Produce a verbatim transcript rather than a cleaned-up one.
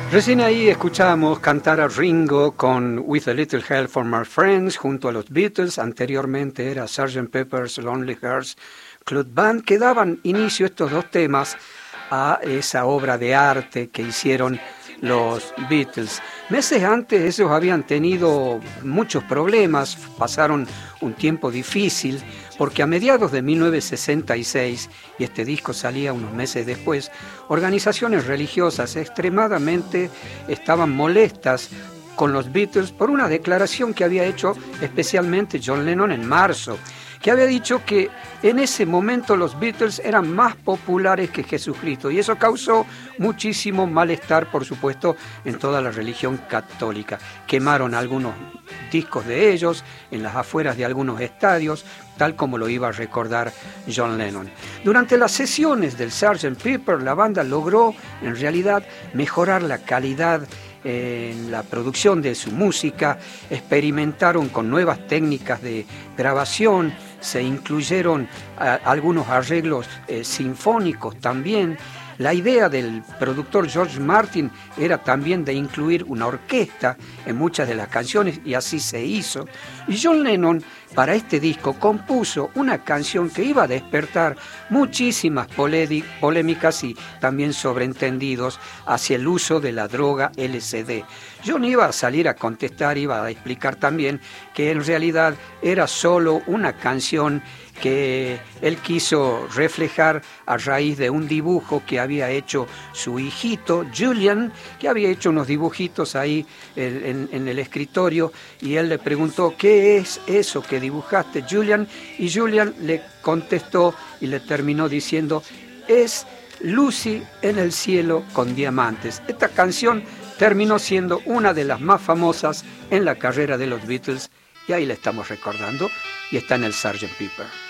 Recién ahí escuchábamos cantar a Ringo con With a Little Help from Our Friends junto a los Beatles. Anteriormente era sergeant Pepper's Lonely Hearts Club Band, que daban inicio estos dos temas a esa obra de arte que hicieron los Beatles. Meses antes ellos habían tenido muchos problemas, pasaron un tiempo difícil, porque a mediados de mil novecientos sesenta y seis, y este disco salía unos meses después, organizaciones religiosas extremadamente estaban molestas con los Beatles por una declaración que había hecho especialmente John Lennon en marzo, que había dicho que en ese momento los Beatles eran más populares que Jesucristo, y eso causó muchísimo malestar, por supuesto, en toda la religión católica. Quemaron algunos discos de ellos en las afueras de algunos estadios, tal como lo iba a recordar John Lennon. Durante las sesiones del sergeant Pepper, la banda logró, en realidad, mejorar la calidad en la producción de su música, experimentaron con nuevas técnicas de grabación, se incluyeron a, algunos arreglos eh, sinfónicos también. La idea del productor George Martin era también de incluir una orquesta en muchas de las canciones, y así se hizo. Y John Lennon, para este disco, compuso una canción que iba a despertar muchísimas polémicas y también sobreentendidos hacia el uso de la droga L S D. John iba a salir a contestar, iba a explicar también que en realidad era solo una canción que él quiso reflejar a raíz de un dibujo que había hecho su hijito Julian, que había hecho unos dibujitos ahí en, en, en el escritorio, y él le preguntó: ¿qué es eso que dibujaste, Julian? Y Julian le contestó y le terminó diciendo: es Lucy en el cielo con diamantes. Esta canción terminó siendo una de las más famosas en la carrera de los Beatles, y ahí la estamos recordando, y está en el sergeant Pepper.